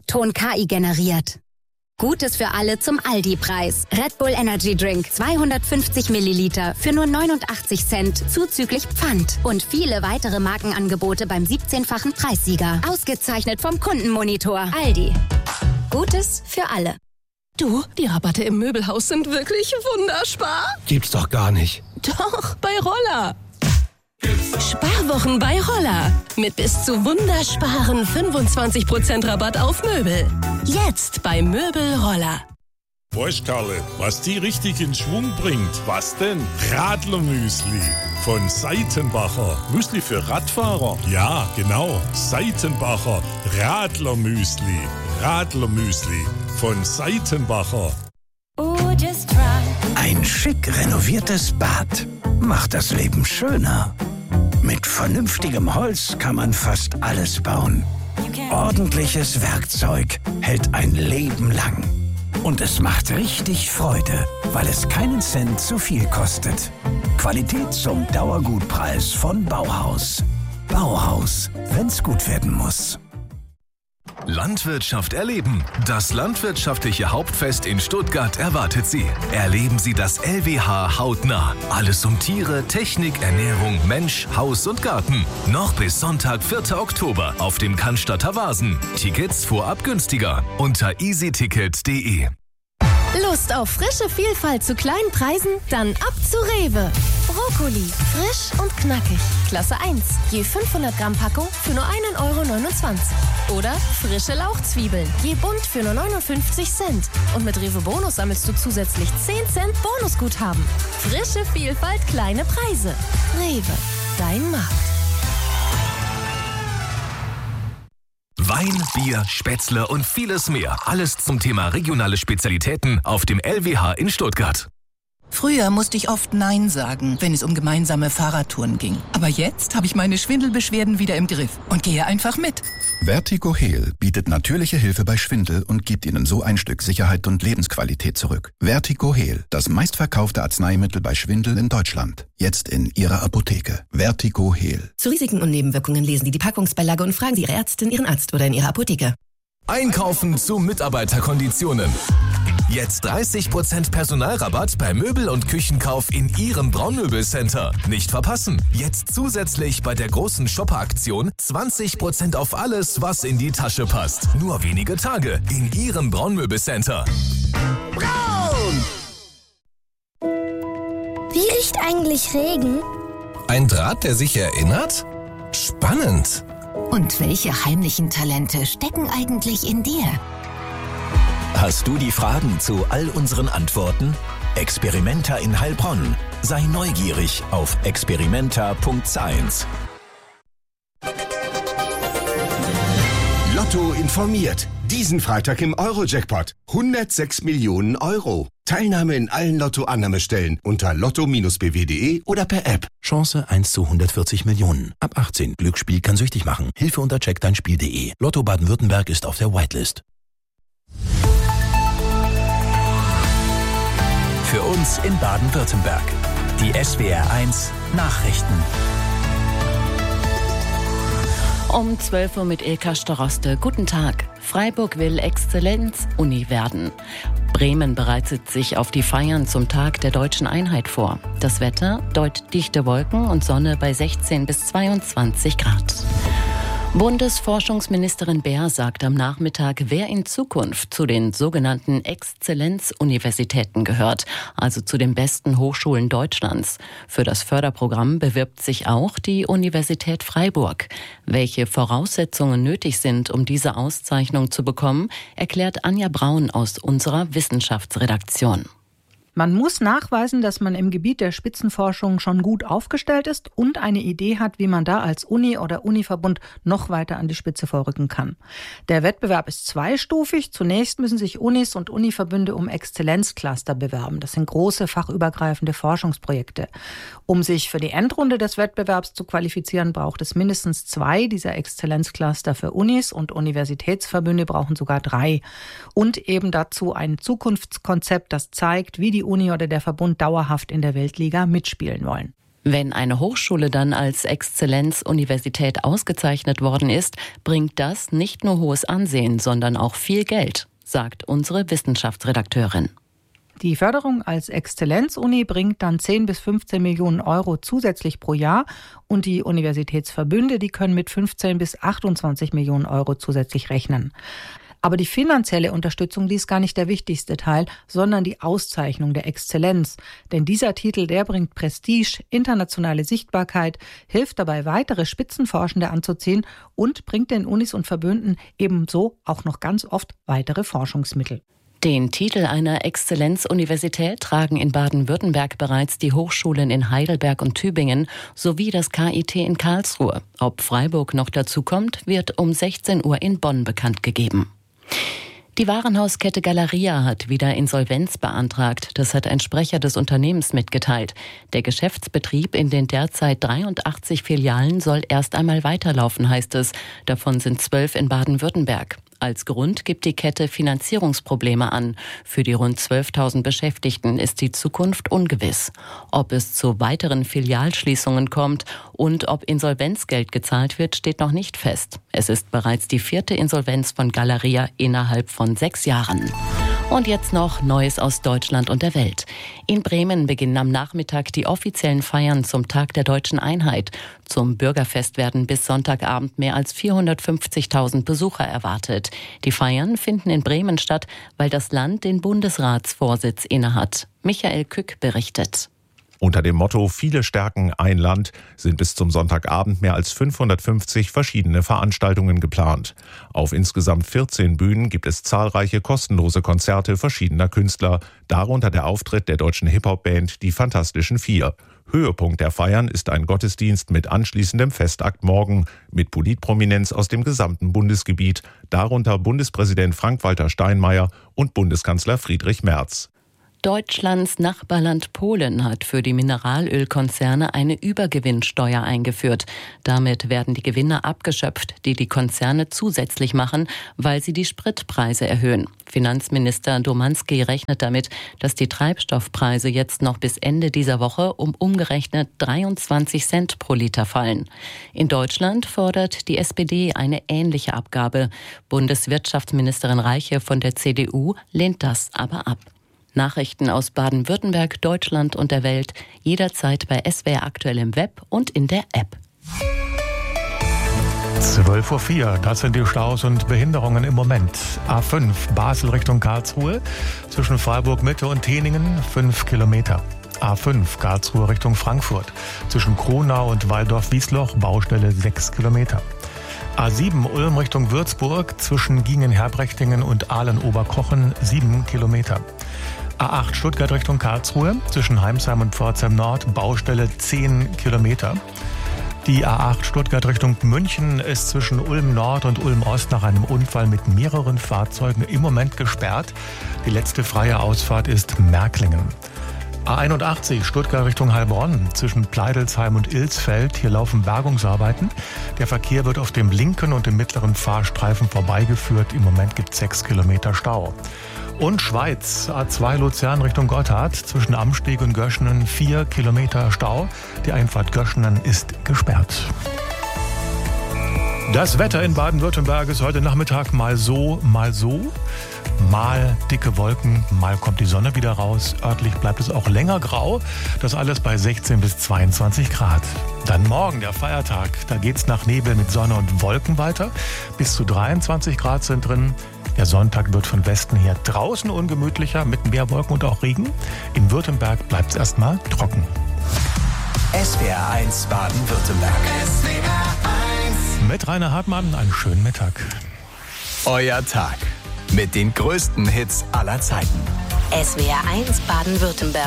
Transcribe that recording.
Ton KI generiert. Gutes für alle zum Aldi-Preis. Red Bull Energy Drink 250 Milliliter für nur 89 Cent zuzüglich Pfand. Und viele weitere Markenangebote beim 17-fachen Preissieger. Ausgezeichnet vom Kundenmonitor. Aldi. Gutes für alle. Du, die Rabatte im Möbelhaus sind wirklich wunderspar. Gibt's doch gar nicht. Doch, bei Roller. Sparwochen bei Roller. Mit bis zu wundersparen 25% Rabatt auf Möbel. Jetzt bei Möbel Roller. Weißt Karle, was die richtig in Schwung bringt? Was denn? Radlermüsli von Seitenbacher. Müsli für Radfahrer? Ja, genau. Seitenbacher Radlermüsli. Radlermüsli von Seitenbacher. Ein schick renoviertes Bad macht das Leben schöner. Mit vernünftigem Holz kann man fast alles bauen. Ordentliches Werkzeug hält ein Leben lang. Und es macht richtig Freude, weil es keinen Cent zu viel kostet. Qualität zum Dauergutpreis von Bauhaus. Bauhaus, wenn's gut werden muss. Landwirtschaft erleben. Das landwirtschaftliche Hauptfest in Stuttgart erwartet Sie. Erleben Sie das LWH hautnah. Alles um Tiere, Technik, Ernährung, Mensch, Haus und Garten. Noch bis Sonntag, 4. Oktober auf dem Cannstatter Wasen. Tickets vorab günstiger unter easyticket.de. Lust auf frische Vielfalt zu kleinen Preisen? Dann ab zu Rewe. Brokkoli, frisch und knackig. Klasse 1, je 500 Gramm Packung für nur 1,29 €. Oder frische Lauchzwiebeln, je bunt für nur 59 Cent. Und mit Rewe Bonus sammelst du zusätzlich 10 Cent Bonusguthaben. Frische Vielfalt, kleine Preise. Rewe, dein Markt. Wein, Bier, Spätzle und vieles mehr. Alles zum Thema regionale Spezialitäten auf dem LWH in Stuttgart. Früher musste ich oft Nein sagen, wenn es um gemeinsame Fahrradtouren ging. Aber jetzt habe ich meine Schwindelbeschwerden wieder im Griff und gehe einfach mit. Vertigo Heal bietet natürliche Hilfe bei Schwindel und gibt Ihnen so ein Stück Sicherheit und Lebensqualität zurück. Vertigo Heal, das meistverkaufte Arzneimittel bei Schwindel in Deutschland. Jetzt in Ihrer Apotheke. Vertigo Heal. Zu Risiken und Nebenwirkungen lesen Sie die Packungsbeilage und fragen Sie Ihre Ärztin, Ihren Arzt oder in Ihrer Apotheke. Einkaufen zu Mitarbeiterkonditionen. Jetzt 30% Personalrabatt bei Möbel- und Küchenkauf in Ihrem Braunmöbelcenter. Nicht verpassen. Jetzt zusätzlich bei der großen Shopper-Aktion 20% auf alles, was in die Tasche passt. Nur wenige Tage in Ihrem Braunmöbelcenter. Braun! Wie riecht eigentlich Regen? Ein Draht, der sich erinnert? Spannend. Und welche heimlichen Talente stecken eigentlich in dir? Hast du die Fragen zu all unseren Antworten? Experimenta in Heilbronn. Sei neugierig auf experimenta.science. Lotto informiert. Diesen Freitag im Euro-Jackpot. 106 Millionen Euro. Teilnahme in allen Lotto-Annahmestellen unter lotto-bw.de oder per App. Chance 1 zu 140 Millionen. Ab 18. Glücksspiel kann süchtig machen. Hilfe unter checkdeinspiel.de. Lotto Baden-Württemberg ist auf der Whitelist. Für uns in Baden-Württemberg. Die SWR1 Nachrichten. Um 12 Uhr mit Ilka Staroste. Guten Tag. Freiburg will Exzellenz-Uni werden. Bremen bereitet sich auf die Feiern zum Tag der Deutschen Einheit vor. Das Wetter, dort dichte Wolken und Sonne bei 16 bis 22 Grad. Bundesforschungsministerin Baer sagt am Nachmittag, wer in Zukunft zu den sogenannten Exzellenzuniversitäten gehört, also zu den besten Hochschulen Deutschlands. Für das Förderprogramm bewirbt sich auch die Universität Freiburg. Welche Voraussetzungen nötig sind, um diese Auszeichnung zu bekommen, erklärt Anja Braun aus unserer Wissenschaftsredaktion. Man muss nachweisen, dass man im Gebiet der Spitzenforschung schon gut aufgestellt ist und eine Idee hat, wie man da als Uni oder Univerbund noch weiter an die Spitze vorrücken kann. Der Wettbewerb ist zweistufig. Zunächst müssen sich Unis und Univerbünde um Exzellenzcluster bewerben. Das sind große fachübergreifende Forschungsprojekte. Um sich für die Endrunde des Wettbewerbs zu qualifizieren, braucht es mindestens 2 dieser Exzellenzcluster für Unis und Universitätsverbünde brauchen sogar 3. Und eben dazu ein Zukunftskonzept, das zeigt, wie die Uni oder der Verbund dauerhaft in der Weltliga mitspielen wollen. Wenn eine Hochschule dann als Exzellenzuniversität ausgezeichnet worden ist, bringt das nicht nur hohes Ansehen, sondern auch viel Geld, sagt unsere Wissenschaftsredakteurin. Die Förderung als Exzellenzuni bringt dann 10 bis 15 Millionen Euro zusätzlich pro Jahr und die Universitätsverbünde, die können mit 15 bis 28 Millionen Euro zusätzlich rechnen. Aber die finanzielle Unterstützung, die ist gar nicht der wichtigste Teil, sondern die Auszeichnung der Exzellenz. Denn dieser Titel, der bringt Prestige, internationale Sichtbarkeit, hilft dabei, weitere Spitzenforschende anzuziehen und bringt den Unis und Verbünden ebenso auch noch ganz oft weitere Forschungsmittel. Den Titel einer Exzellenzuniversität tragen in Baden-Württemberg bereits die Hochschulen in Heidelberg und Tübingen sowie das KIT in Karlsruhe. Ob Freiburg noch dazukommt, wird um 16 Uhr in Bonn bekannt gegeben. Die Warenhauskette Galeria hat wieder Insolvenz beantragt. Das hat ein Sprecher des Unternehmens mitgeteilt. Der Geschäftsbetrieb in den derzeit 83 Filialen soll erst einmal weiterlaufen, heißt es. Davon sind 12 in Baden-Württemberg. Als Grund gibt die Kette Finanzierungsprobleme an. Für die rund 12.000 Beschäftigten ist die Zukunft ungewiss. Ob es zu weiteren Filialschließungen kommt und ob Insolvenzgeld gezahlt wird, steht noch nicht fest. Es ist bereits die 4. Insolvenz von Galeria innerhalb von 6 Jahren. Und jetzt noch Neues aus Deutschland und der Welt. In Bremen beginnen am Nachmittag die offiziellen Feiern zum Tag der Deutschen Einheit. Zum Bürgerfest werden bis Sonntagabend mehr als 450.000 Besucher erwartet. Die Feiern finden in Bremen statt, weil das Land den Bundesratsvorsitz innehat. Michael Kück berichtet. Unter dem Motto »Viele stärken ein Land« sind bis zum Sonntagabend mehr als 550 verschiedene Veranstaltungen geplant. Auf insgesamt 14 Bühnen gibt es zahlreiche kostenlose Konzerte verschiedener Künstler, darunter der Auftritt der deutschen Hip-Hop-Band Die Fantastischen Vier. Höhepunkt der Feiern ist ein Gottesdienst mit anschließendem Festakt morgen, mit Politprominenz aus dem gesamten Bundesgebiet, darunter Bundespräsident Frank-Walter Steinmeier und Bundeskanzler Friedrich Merz. Deutschlands Nachbarland Polen hat für die Mineralölkonzerne eine Übergewinnsteuer eingeführt. Damit werden die Gewinne abgeschöpft, die die Konzerne zusätzlich machen, weil sie die Spritpreise erhöhen. Finanzminister Domanski rechnet damit, dass die Treibstoffpreise jetzt noch bis Ende dieser Woche um umgerechnet 23 Cent pro Liter fallen. In Deutschland fordert die SPD eine ähnliche Abgabe. Bundeswirtschaftsministerin Reiche von der CDU lehnt das aber ab. Nachrichten aus Baden-Württemberg, Deutschland und der Welt jederzeit bei SWR Aktuell im Web und in der App. 12:04 Uhr, das sind die Staus und Behinderungen im Moment. A5 Basel Richtung Karlsruhe, zwischen Freiburg Mitte und Teningen 5 Kilometer. A5 Karlsruhe Richtung Frankfurt, zwischen Kronau und Walldorf-Wiesloch, Baustelle 6 Kilometer. A7 Ulm Richtung Würzburg, zwischen Giengen-Herbrechtingen und Ahlen-Oberkochen 7 Kilometer. A8 Stuttgart Richtung Karlsruhe, zwischen Heimsheim und Pforzheim Nord, Baustelle 10 Kilometer. Die A8 Stuttgart Richtung München ist zwischen Ulm Nord und Ulm Ost nach einem Unfall mit mehreren Fahrzeugen im Moment gesperrt. Die letzte freie Ausfahrt ist Märklingen. A81 Stuttgart Richtung Heilbronn, zwischen Pleidelsheim und Ilsfeld. Hier laufen Bergungsarbeiten. Der Verkehr wird auf dem linken und dem mittleren Fahrstreifen vorbeigeführt. Im Moment gibt es 6 Kilometer Stau. Und Schweiz, A2 Luzern Richtung Gotthard, zwischen Amsteg und Göschenen 4 Kilometer Stau. Die Einfahrt Göschenen ist gesperrt. Das Wetter in Baden-Württemberg ist heute Nachmittag mal so, mal so. Mal dicke Wolken, mal kommt die Sonne wieder raus. Örtlich bleibt es auch länger grau. Das alles bei 16 bis 22 Grad. Dann morgen der Feiertag. Da geht's nach Nebel mit Sonne und Wolken weiter. Bis zu 23 Grad sind drin. Der Sonntag wird von Westen her draußen ungemütlicher mit mehr Wolken und auch Regen. In Württemberg bleibt es erstmal trocken. SWR 1 Baden-Württemberg. SWR 1. Mit Rainer Hartmann einen schönen Mittag. Euer Tag mit den größten Hits aller Zeiten. SWR 1 Baden-Württemberg.